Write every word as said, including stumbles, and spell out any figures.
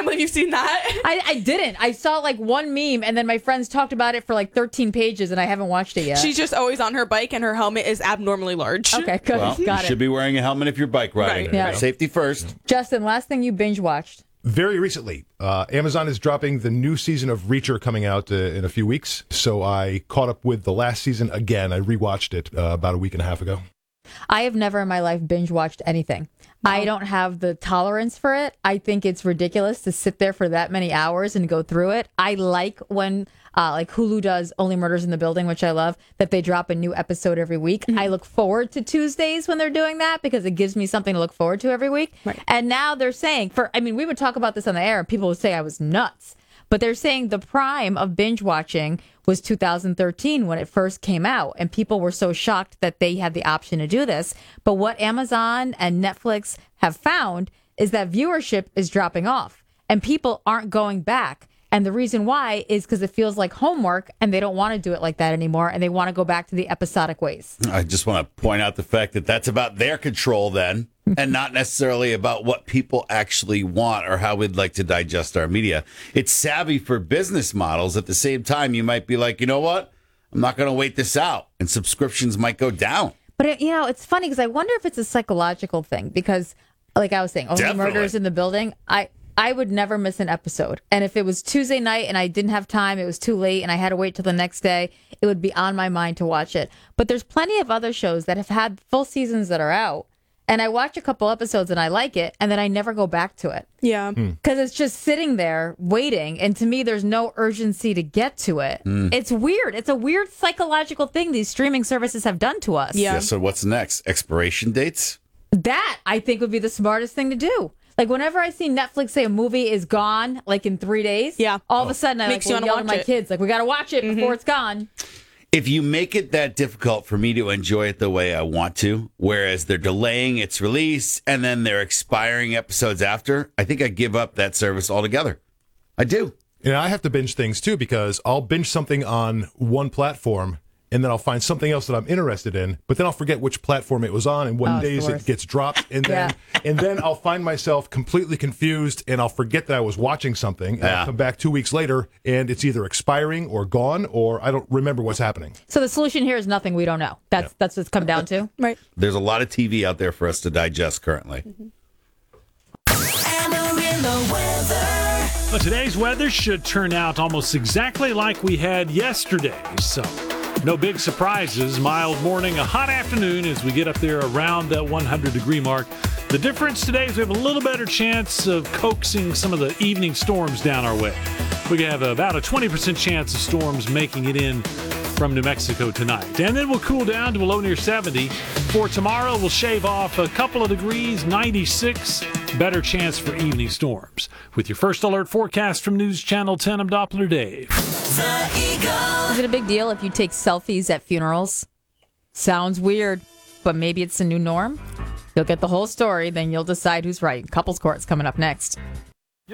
can't believe you've seen that. I, I didn't. I saw like one meme, and then my friends talked about it for like thirteen pages, and I haven't watched it yet. She's just always on her bike, and her helmet is abnormally large. Okay, good. Well, you Got should it. be wearing a helmet if you're bike riding. Right. Yeah. Safety first. Justin, last thing you binge watched. Very recently, uh, Amazon is dropping the new season of Reacher coming out uh, in a few weeks. So I caught up with the last season again. I rewatched it uh, about a week and a half ago. I have never in my life binge watched anything. I don't have the tolerance for it. I think it's ridiculous to sit there for that many hours and go through it. I like when uh, like Hulu does Only Murders in the Building, which I love, that they drop a new episode every week. I look forward to Tuesdays when they're doing that because it gives me something to look forward to every week. Right. And now they're saying, for I mean, we would talk about this on the air and people would say I was nuts. But they're saying the prime of binge watching was two thousand thirteen when it first came out. And people were so shocked that they had the option to do this. But what Amazon and Netflix have found is that viewership is dropping off and people aren't going back. And the reason why is because it feels like homework and they don't want to do it like that anymore. And they want to go back to the episodic ways. I just want to point out the fact that that's about their control then, and not necessarily about what people actually want or how we'd like to digest our media. It's savvy for business models. At the same time, you might be like, you know what? I'm not going to wait this out, and subscriptions might go down. But, it, you know, it's funny because I wonder if it's a psychological thing because, like I was saying, Only Definitely. Murders in the Building, I... I would never miss an episode. And if it was Tuesday night and I didn't have time, it was too late, and I had to wait till the next day, it would be on my mind to watch it. But there's plenty of other shows that have had full seasons that are out, and I watch a couple episodes and I like it, and then I never go back to it. Yeah. Because it's just sitting there waiting, and to me, there's no urgency to get to it. It's weird. It's a weird psychological thing these streaming services have done to us. Yeah. Yeah, so what's next? Expiration dates? That, I think, would be the smartest thing to do. Like, whenever I see Netflix say a movie is gone, like in three days, Yeah. all of a sudden I Makes like, you will wanna yell to watch my it. kids, like, we got to watch it before it's gone. If you make it that difficult for me to enjoy it the way I want to, whereas they're delaying its release and then they're expiring episodes after, I think I give up that service altogether. I do. And I have to binge things too because I'll binge something on one platform and then I'll find something else that I'm interested in, but then I'll forget which platform it was on and what Oh, it's the days it worst. gets dropped, and then and then I'll find myself completely confused, and I'll forget that I was watching something, and Yeah. I'll come back two weeks later, and it's either expiring or gone, or I don't remember what's happening. So the solution here is nothing we don't know. That's that's what it's come down to. Right. There's a lot of T V out there for us to digest currently. Amarillo weather. Well, today's weather should turn out almost exactly like we had yesterday. So, no big surprises. Mild morning, a hot afternoon as we get up there around that one hundred degree mark. The difference today is we have a little better chance of coaxing some of the evening storms down our way. We have about a twenty percent chance of storms making it in from New Mexico tonight. And then we'll cool down to a low near seventy. For tomorrow, we'll shave off a couple of degrees, ninety-six. Better chance for evening storms. With your first alert forecast from News Channel ten, I'm Doppler Dave. The Eagle. Is it a big deal if you take selfies at funerals? Sounds weird, but maybe it's the new norm. You'll get the whole story, then you'll decide who's right. Couples Court's coming up next.